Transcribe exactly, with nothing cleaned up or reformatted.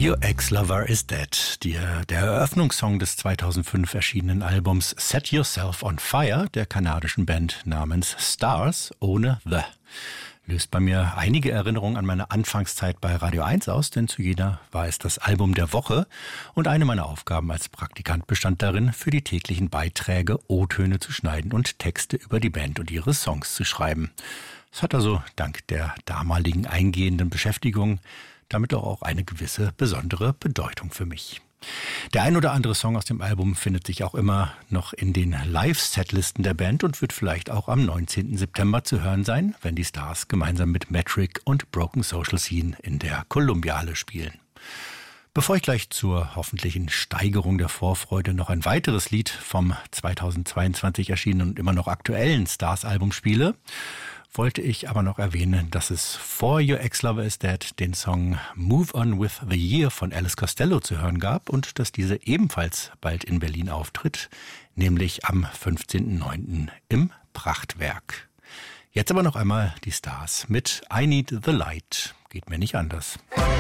Your Ex-Lover is Dead, die, der Eröffnungssong des zweitausendfünf erschienenen Albums Set Yourself on Fire der kanadischen Band namens Stars ohne The. Löst bei mir einige Erinnerungen an meine Anfangszeit bei Radio eins aus, denn zu jener war es das Album der Woche und eine meiner Aufgaben als Praktikant bestand darin, für die täglichen Beiträge O-Töne zu schneiden und Texte über die Band und ihre Songs zu schreiben. Es hat also dank der damaligen eingehenden Beschäftigung damit auch eine gewisse besondere Bedeutung für mich. Der ein oder andere Song aus dem Album findet sich auch immer noch in den Live-Setlisten der Band und wird vielleicht auch am neunzehnten September zu hören sein, wenn die Stars gemeinsam mit Metric und Broken Social Scene in der Columbia-Halle spielen. Bevor ich gleich zur hoffentlichen Steigerung der Vorfreude noch ein weiteres Lied vom zweitausendzweiundzwanzig erschienenen und immer noch aktuellen Stars-Album spiele, wollte ich aber noch erwähnen, dass es vor Your Ex-Lover is Dead den Song Move On With The Year von Elvis Costello zu hören gab und dass diese ebenfalls bald in Berlin auftritt, nämlich am fünfzehnten neunten im Prachtwerk. Jetzt aber noch einmal die Stars mit I Need The Light. Geht mir nicht anders.